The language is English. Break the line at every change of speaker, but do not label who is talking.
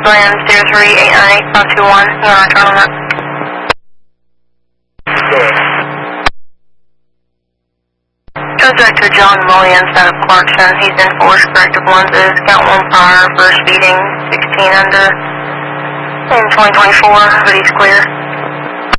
Grand 03898-521. You want to turn on that? Subject to John Williams out of Clarkson. He's enforced corrective lenses. Count 1 prior for speeding 16 under in 2024, but he's clear.